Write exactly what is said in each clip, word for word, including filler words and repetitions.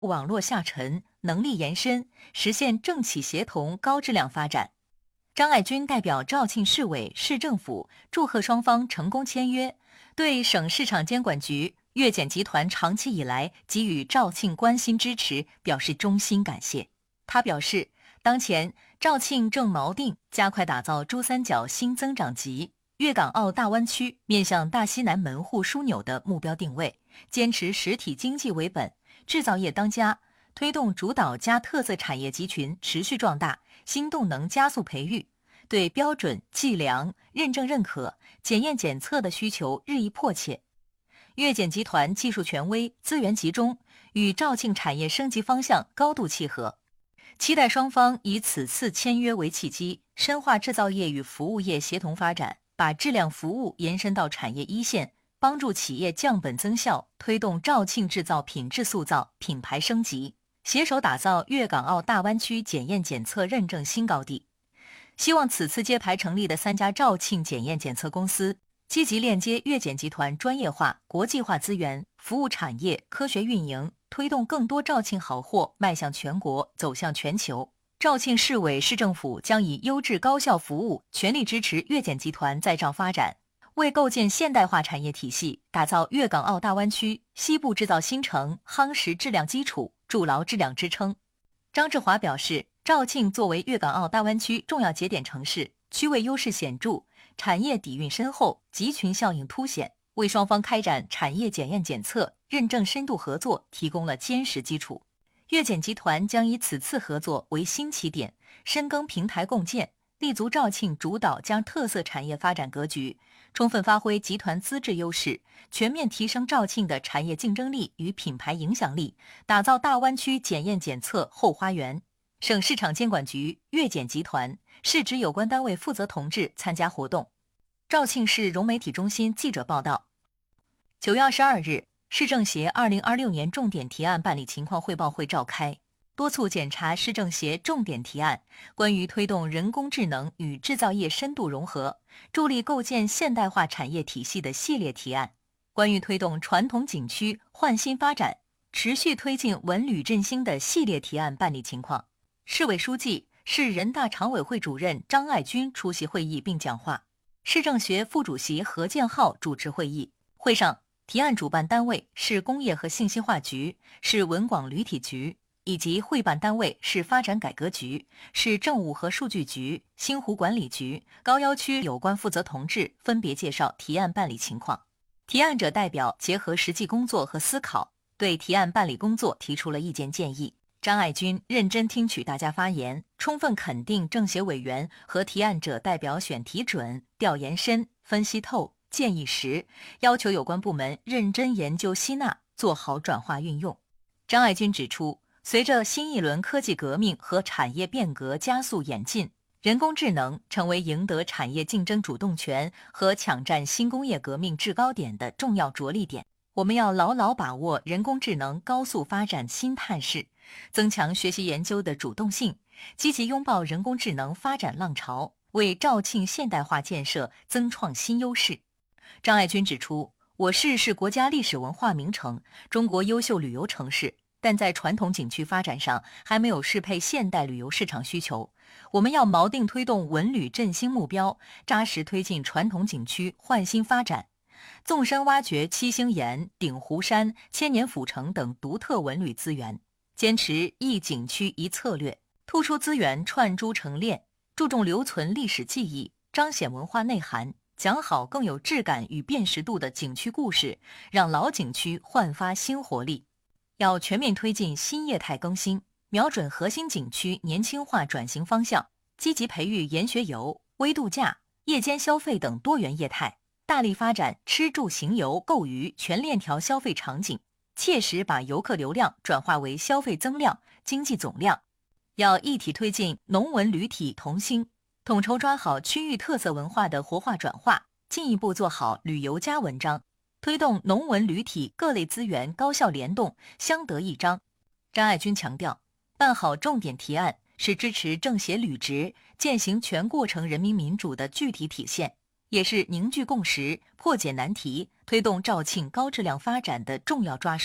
网络下沉，能力延伸，实现政企协同高质量发展。张爱军代表肇庆市委、市政府祝贺双方成功签约，对省市场监管局、粤检集团长期以来给予肇庆关心支持表示衷心感谢。他表示，当前肇庆正锚定加快打造珠三角新增长极、粤港澳大湾区面向大西南门户枢纽的目标定位，坚持实体经济为本，制造业当家，推动主导加特色产业集群持续壮大，新动能加速培育，对标准、计量、认证认可、检验检测的需求日益迫切。粤检集团技术权威、资源集中，与肇庆产业升级方向高度契合。期待双方以此次签约为契机，深化制造业与服务业协同发展，把质量服务延伸到产业一线，帮助企业降本增效，推动肇庆制造品质塑造、品牌升级，携手打造粤港澳大湾区检验检测认证新高地。希望此次揭牌成立的三家肇庆检验检测公司，积极链接粤检集团专业化、国际化资源，服务产业科学运营，推动更多肇庆好货迈向全国、走向全球。肇庆市委市政府将以优质高效服务，全力支持粤检集团在肇发展，为构建现代化产业体系、打造粤港澳大湾区西部制造新城夯实质量基础，筑牢质量支撑。张志华表示，肇庆作为粤港澳大湾区重要节点城市，区位优势显著，产业底蕴深厚，集群效应凸显，为双方开展产业检验检测、认证深度合作提供了坚实基础。粤检集团将以此次合作为新起点，深耕平台共建，立足肇庆主导加特色产业发展格局，充分发挥集团资质优势，全面提升肇庆的产业竞争力与品牌影响力，打造大湾区检验检测后花园。省市场监管局、粤检集团、市直有关单位负责同志参加活动。肇庆市融媒体中心记者报道，九月二十二日，市政协二零二六年重点提案办理情况汇报会召开，多促检查市政协重点提案关于推动人工智能与制造业深度融合，助力构建现代化产业体系的系列提案，关于推动传统景区焕新发展，持续推进文旅振兴的系列提案办理情况。市委书记、市人大常委会主任张爱军出席会议并讲话，市政协副主席何建浩主持会议。会上，提案主办单位市工业和信息化局、市文广旅体局以及会办单位市发展改革局、市政务和数据局、新湖管理局、高要区有关负责同志分别介绍提案办理情况。提案者代表结合实际工作和思考，对提案办理工作提出了意见建议。张爱军认真听取大家发言，充分肯定政协委员和提案者代表选题准、调研深、分析透、建议实，要求有关部门认真研究吸纳，做好转化运用。张爱军指出，随着新一轮科技革命和产业变革加速演进，人工智能成为赢得产业竞争主动权和抢占新工业革命制高点的重要着力点。我们要牢牢把握人工智能高速发展新态势，增强学习研究的主动性，积极拥抱人工智能发展浪潮，为肇庆现代化建设增创新优势。张爱军指出，我市是国家历史文化名城，中国优秀旅游城市，但在传统景区发展上还没有适配现代旅游市场需求。我们要锚定推动文旅振兴目标，扎实推进传统景区焕新发展，纵深挖掘七星岩、鼎湖山、千年府城等独特文旅资源，坚持一景区一策略，突出资源串珠成链，注重留存历史记忆，彰显文化内涵，讲好更有质感与辨识度的景区故事，让老景区焕发新活力。要全面推进新业态更新，瞄准核心景区年轻化转型方向，积极培育研学游、微度假、夜间消费等多元业态，大力发展吃住行游购娱全链条消费场景，切实把游客流量转化为消费增量、经济总量。要一体推进农文旅体同兴，统筹抓好区域特色文化的活化转化，进一步做好旅游加文章，推动农文旅体各类资源高效联动，相得益彰。张爱军强调，办好重点提案是支持政协履职、践行全过程人民民主的具体体现，也是凝聚共识、破解难题、推动肇庆高质量发展的重要抓手。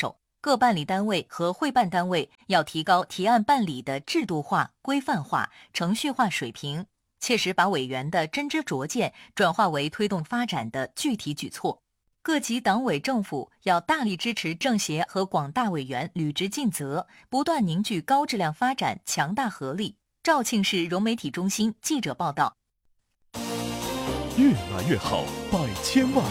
各办理单位和会办单位要提高提案办理的制度化、规范化、程序化水平，切实把委员的真知灼见转化为推动发展的具体举措。各级党委政府要大力支持政协和广大委员履职尽责，不断凝聚高质量发展强大合力。肇庆市融媒体中心记者报道。 越来越好，百千万。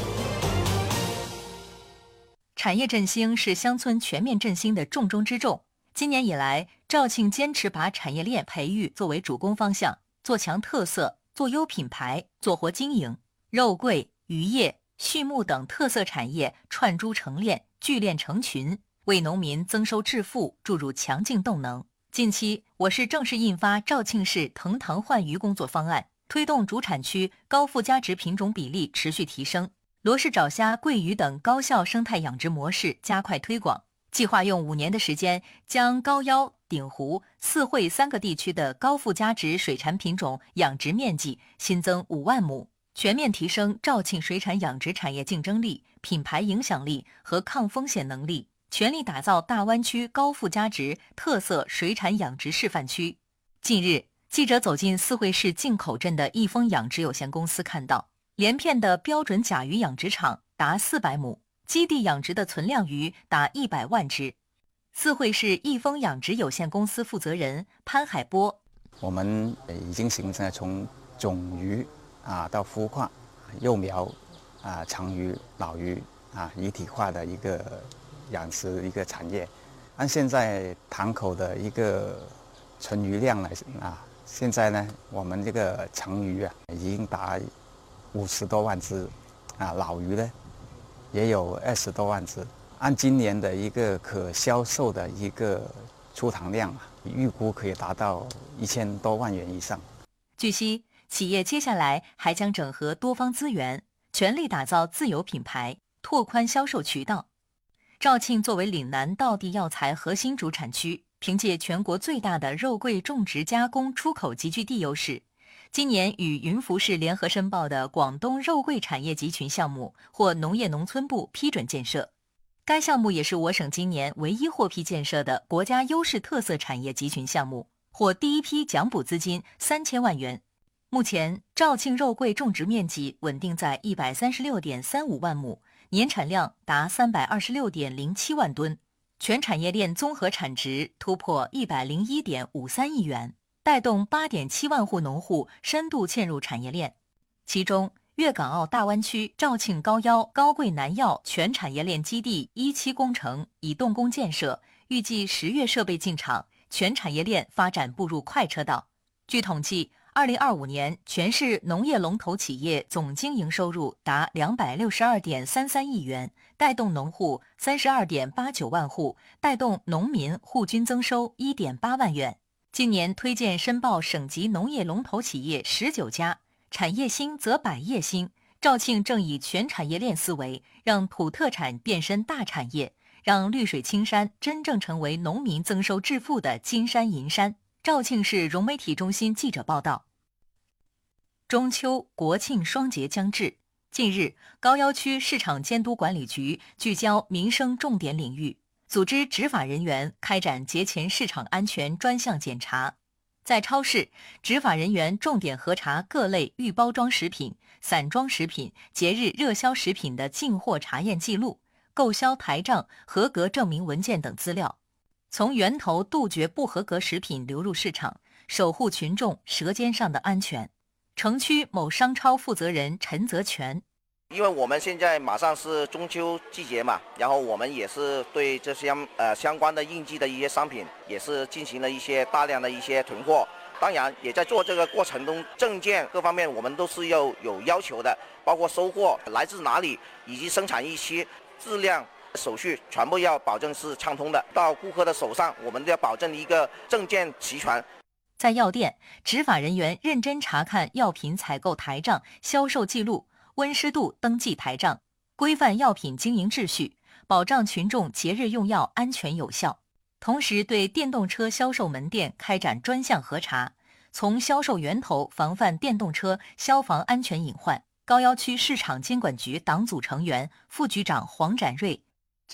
产业振兴是乡村全面振兴的重中之重。今年以来，肇庆坚持把产业链培育作为主攻方向，做强特色，做优品牌，做活经营。肉桂、渔业、畜牧等特色产业串珠成链，聚链成群，为农民增收致富注入强劲动能。近期，我市正式印发肇庆市藤堂换鱼工作方案，推动主产区高附加值品种比例持续提升，罗氏爪虾、桂鱼等高效生态养殖模式加快推广。计划用五年的时间，将高腰、鼎湖、四会三个地区的高附加值水产品种养殖面积新增五万亩，全面提升肇庆水产养殖产业竞争力、品牌影响力和抗风险能力，全力打造大湾区高附加值特色水产养殖示范区。近日，记者走进四会市进口镇的益丰养殖有限公司，看到连片的标准甲鱼养殖场达四百亩，基地养殖的存量鱼达一百万只。四会市益丰养殖有限公司负责人潘海波： 我们已经形成了从种鱼啊到孵化、幼苗啊、长鱼、老鱼啊一体化的一个养殖一个产业。按现在塘口的一个存鱼量来啊，现在呢，我们这个长鱼啊已经达五十多万只，啊，老鱼呢也有二十多万只。按今年的一个可销售的一个出塘量啊，预估可以达到一千多万元以上。 据悉，企业接下来还将整合多方资源，全力打造自有品牌，拓宽销售渠道。肇庆作为岭南道地药材核心主产区，凭借全国最大的肉桂种植加工出口集聚地优势，今年与云浮市联合申报的广东肉桂产业集群项目获农业农村部批准建设。该项目也是我省今年唯一获批建设的国家优势特色产业集群项目，获第一批奖补资金三千万元。目前，肇庆肉桂种植面积稳定在一百三十六点三五万亩，年产量达三百二十六点零七万吨，全产业链综合产值突破一百零一点五三亿元，带动八点七万户农户深度嵌入产业链。其中，粤港澳大湾区肇庆高腰、高桂南药全产业链基地一期工程已动工建设，预计十月设备进场，全产业链发展步入快车道。据统计，二零二五年全市农业龙头企业总经营收入达两百六十二点三三亿元，带动农户三十二点八九万户，带动农民户均增收一点八万元。今年推荐申报省级农业龙头企业十九家，产业兴则百业兴。肇庆正以全产业链思维，让土特产变身大产业，让绿水青山真正成为农民增收致富的金山银山。肇庆市融媒体中心记者报道。中秋、国庆双节将至，近日，高要区市场监督管理局聚焦民生重点领域，组织执法人员开展节前市场安全专项检查。在超市，执法人员重点核查各类预包装食品、散装食品、节日热销食品的进货查验记录、购销台账、合格证明文件等资料，从源头杜绝不合格食品流入市场，守护群众舌尖上的安全。城区某商超负责人陈泽全： 因为我们现在马上是中秋季节嘛，然后我们也是对这些呃相关的应季的一些商品，也是进行了一些大量的一些囤货。当然，也在做这个过程中，证件各方面我们都是要有要求的，包括收货来自哪里，以及生产日期、质量、手续，全部要保证是畅通的。到顾客的手上，我们都要保证一个证件齐全。 在药店，执法人员认真查看药品采购台账、销售记录、温湿度登记台账，规范药品经营秩序，保障群众节日用药安全有效。同时，对电动车销售门店开展专项核查，从销售源头防范电动车消防安全隐患。高要区市场监管局党组成员、副局长黄展瑞：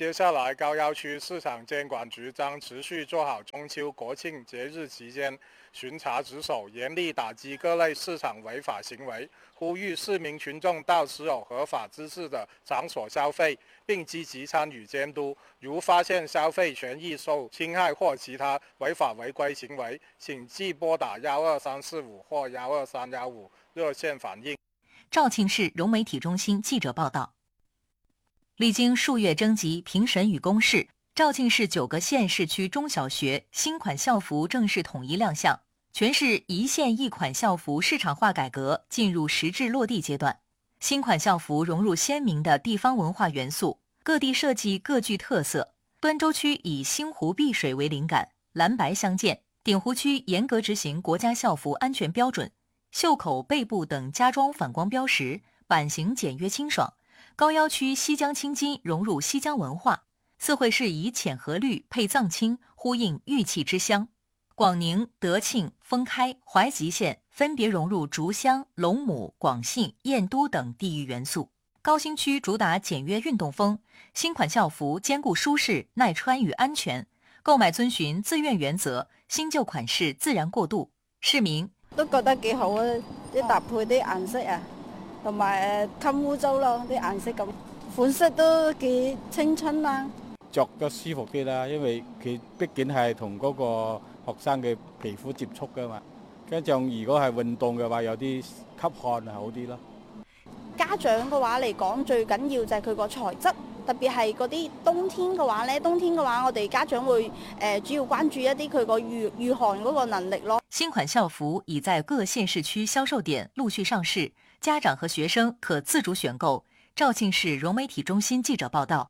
接下来，高要区市场监管局将持续做好中秋国庆节日期间巡查值守，严厉打击各类市场违法行为，呼吁市民群众到持有合法资质的场所消费，并积极参与监督。如发现消费权益受侵害或其他违法违规行为，请即拨打幺二三四五或幺二三幺五热线反映。 肇庆市融媒体中心记者报道。历经数月征集、评审与公示，肇庆市九个县市区中小学新款校服正式统一亮相，全市一县一款校服市场化改革进入实质落地阶段。新款校服融入鲜明的地方文化元素，各地设计各具特色。端州区以星湖碧水为灵感，蓝白相间；鼎湖区严格执行国家校服安全标准，袖口、背部等加装反光标识，版型简约清爽。高要区西江青金融入西江文化，四会市以浅和绿配藏青，呼应玉器之乡。广宁、德庆、封开、怀集县分别融入竹乡、龙母、广信、燕都等地域元素。高新区主打简约运动风，新款校服兼顾舒適、耐穿與安全，購買遵循自願原則，新舊款式自然過渡。市民都覺得幾好啊，啲搭配啲顏色啊，同埋誒襟污糟咯，啲顏色咁款式都幾青春啦。 着得舒服啲啦，因為佢畢竟係同嗰個學生嘅皮膚接觸噶嘛，跟住如果係運動嘅話，有啲吸汗係好啲咯。 家長嘅話嚟講，最緊要就係佢個材質，特別係嗰啲冬天嘅話咧，冬天嘅話我哋家長會誒、呃、主要關注一啲佢個御御寒嗰個能力咯。 新款校服已在各縣市區銷售點陸續上市，家長和學生可自主選購。肇慶市融媒體中心記者報道。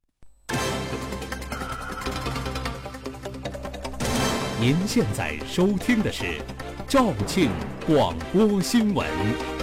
您現在收聽的是肇慶廣播新聞。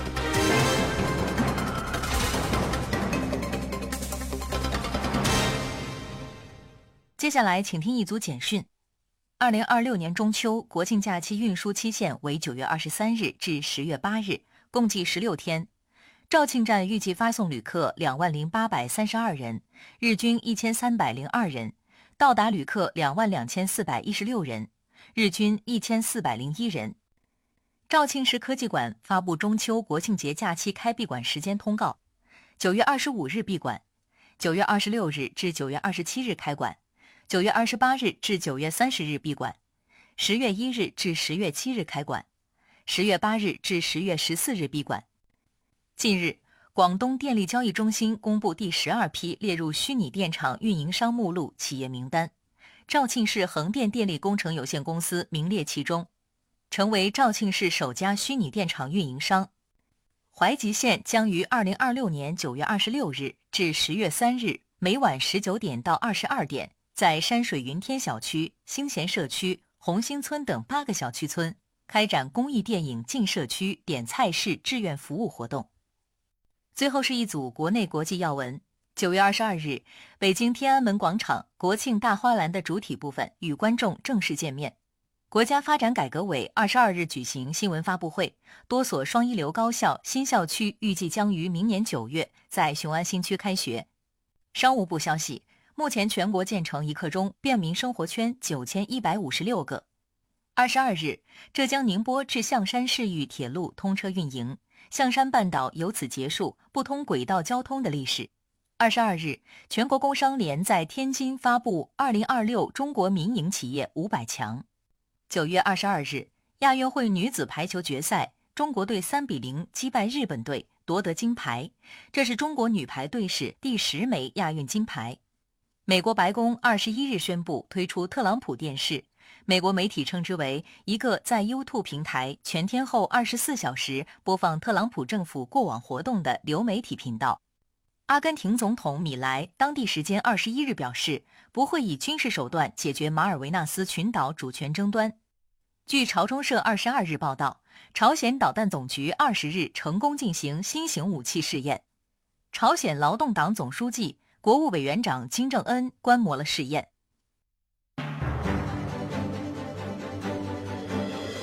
接下來請聽一組簡訊。二零二六年中秋國慶假期運輸期限為九月二十三日至十月八日，共計十六天。肇慶站預計發送旅客兩萬零八百三十二人，日均一千三百零二人；到達旅客兩萬兩千四百一十六人，日均一千四百零一人。肇慶市科技館發布中秋國慶節假期開閉館時間通告：九月二十五日閉館，九月二十六日至九月二十七日開館，九月二十八日至九月三十日閉館，十月一日至十月七日開館，十月八日至十月十四日閉館。近日，廣東電力交易中心公布第十二批列入虛擬電廠運營商目錄企業名單，肇慶市恒電電力工程有限公司名列其中，成為肇慶市首家虛擬電廠運營商。懷集縣將於二零二六年九月二十六日至十月三日每晚十九點到二十二點，在山水雲天小區、興賢社區、紅星村等八個小區村開展公益電影進社區點菜式志願服務活動。最後是一組國內國際要聞。九月二十二日，北京天安門廣場國慶大花籃的主體部分與觀眾正式見面。國家發展改革委二十二日舉行新聞發布會，多所雙一流高校新校區預計將於明年九月在雄安新區開學。商務部消息，目前全國建成一刻鐘便民生活圈九千一百五十六個。二十二日，浙江寧波至象山市域鐵路通車運營，象山半島由此結束不通軌道交通的歷史。二十二日，全國工商聯在天津發布二零二六中國民營企業五百強。九月二十二日，亞運會女子排球決賽，中國隊三比零擊敗日本隊，奪得金牌，這是中國女排隊史第十枚亞運金牌。美國白宮二十一日宣布推出特朗普電視，美國媒體稱之為一個在 YouTube 平台全天候二十四小時播放特朗普政府過往活動的流媒體頻道。阿根廷總統米萊當地時間二十一日表示，不會以軍事手段解決馬爾維納斯群島主權爭端。據朝中社二十二日報道，朝鮮導彈總局二十日成功進行新型武器試驗。朝鮮勞動黨總書記、國務委員長金正恩觀摩了試驗。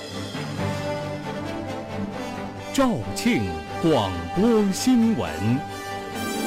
肇慶廣播新聞。